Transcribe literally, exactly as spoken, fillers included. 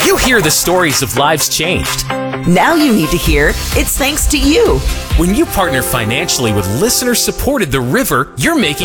You hear the stories of lives changed. Now you need to hear it's thanks to you. When you partner financially with listener-supported The River, you're making